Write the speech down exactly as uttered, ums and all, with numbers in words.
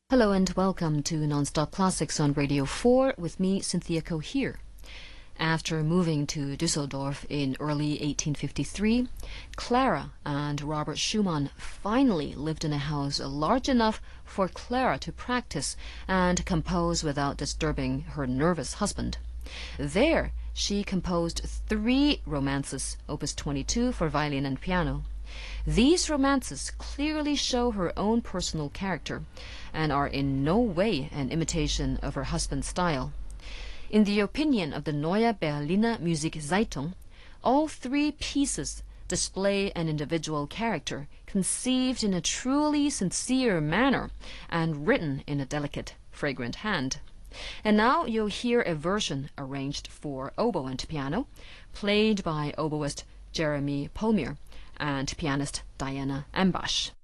Hello and welcome to Nonstop Classics on Radio four with me, Cynthia Ko here. After moving to Düsseldorf in early eighteen fifty-three, Clara and Robert Schumann finally lived in a house large enough for Clara to practice and compose without disturbing her nervous husband. There, she composed three romances, opus twenty-two, for violin and piano. These romances clearly show her own personal character and are in no way an imitation of her husband's style. In the opinion of the Neue Berliner Musikszeitung, all three pieces display an individual character conceived in a truly sincere manner and written in a delicate, fragrant hand. And now you'll hear a version arranged for oboe and piano, played by oboist Jeremy Polmir and pianist Diana Ambash.